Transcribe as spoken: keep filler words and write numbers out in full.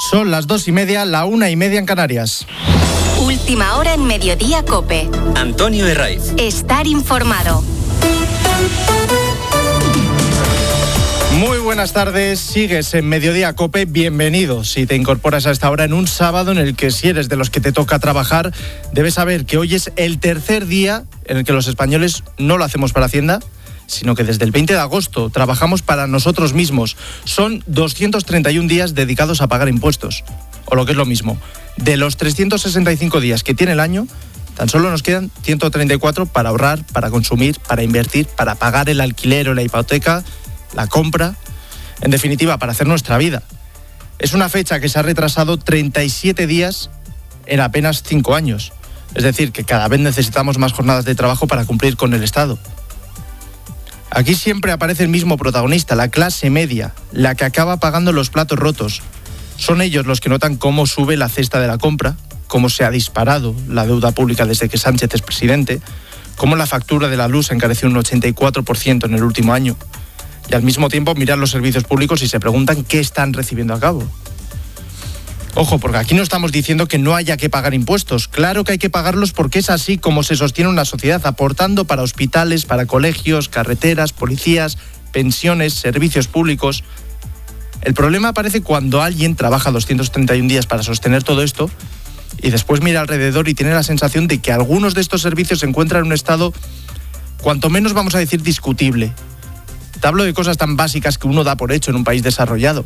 Son las dos y media, la una y media en Canarias. Última hora en Mediodía COPE. Antonio Herraiz. Estar informado. Muy buenas tardes, sigues en Mediodía COPE, bienvenido. Si te incorporas a esta hora en un sábado en el que, si eres de los que te toca trabajar, debes saber que hoy es el tercer día en el que los españoles no lo hacemos para Hacienda, sino que desde el veinte de agosto trabajamos para nosotros mismos. Son doscientos treinta y un días dedicados a pagar impuestos. O lo que es lo mismo, de los trescientos sesenta y cinco días que tiene el año, tan solo nos quedan ciento treinta y cuatro para ahorrar, para consumir, para invertir, para pagar el alquiler o la hipoteca, la compra, en definitiva, para hacer nuestra vida. Es una fecha que se ha retrasado treinta y siete días en apenas cinco años. Es decir, que cada vez necesitamos más jornadas de trabajo para cumplir con el Estado. Aquí siempre aparece el mismo protagonista, la clase media, la que acaba pagando los platos rotos. Son ellos los que notan cómo sube la cesta de la compra, cómo se ha disparado la deuda pública desde que Sánchez es presidente, cómo la factura de la luz se encareció un ochenta y cuatro por ciento en el último año. Y al mismo tiempo miran los servicios públicos y se preguntan qué están recibiendo a cabo. Ojo, porque aquí no estamos diciendo que no haya que pagar impuestos. Claro que hay que pagarlos porque es así como se sostiene una sociedad, aportando para hospitales, para colegios, carreteras, policías, pensiones, servicios públicos. El problema aparece cuando alguien trabaja doscientos treinta y un días para sostener todo esto y después mira alrededor y tiene la sensación de que algunos de estos servicios se encuentran en un estado, cuanto menos vamos a decir, discutible. Te hablo de cosas tan básicas que uno da por hecho en un país desarrollado.